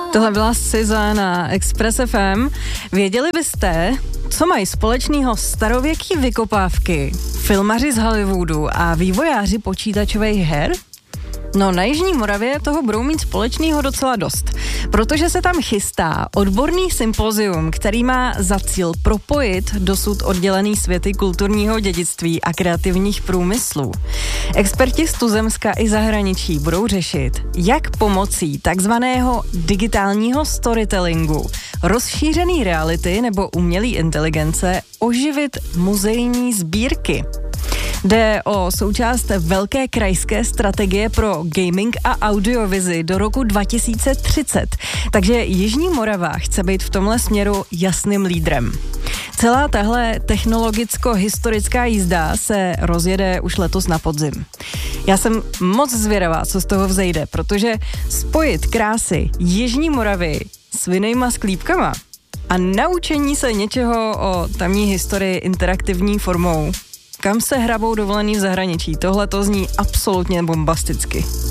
Tohle byla SZA na Express FM. Věděli byste, co mají společného starověký vykopávky, filmaři z Hollywoodu a vývojáři počítačových her? No, na Jižní Moravě toho budou mít společného docela dost, protože se tam chystá odborný sympozium, který má za cíl propojit dosud oddělený světy kulturního dědictví a kreativních průmyslů. Experti z tuzemska i zahraničí budou řešit, jak pomocí takzvaného digitálního storytellingu, rozšířený reality nebo umělé inteligence oživit muzejní sbírky. Jde o součást velké krajské strategie pro gaming a audiovizi do roku 2030. Takže Jižní Morava chce být v tomhle směru jasným lídrem. Celá tahle technologicko-historická jízda se rozjede už letos na podzim. Já jsem moc zvědavá, co z toho vzejde, protože spojit krásy Jižní Moravy s vinnejma sklípkama a naučení se něčeho o tamní historii interaktivní formou, kam se hrabou dovolený v zahraničí, tohle to zní absolutně bombasticky.